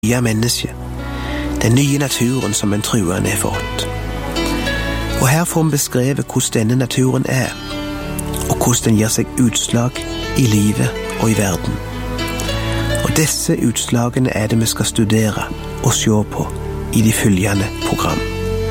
nye mennesket, den nye naturen som en truende har fått. Og her får vi beskrevet hvordan denne naturen og hvordan den gir seg utslag i livet og i verden. Og disse utslagene det vi skal studere og se på i de følgende program.